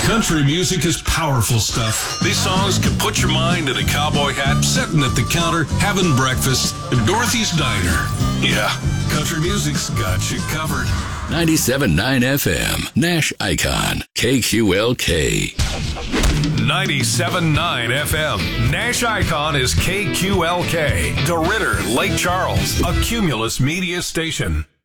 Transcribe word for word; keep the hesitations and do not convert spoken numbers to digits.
Country music is powerful stuff. These songs can put your mind in a cowboy hat, sitting at the counter, having breakfast at Dorothy's Diner. Yeah, country music's got you covered. ninety-seven point nine F M, Nash Icon, K Q L K. ninety-seven point nine F M, Nash Icon is K Q L K, DeRidder, Lake Charles, a Cumulus media station.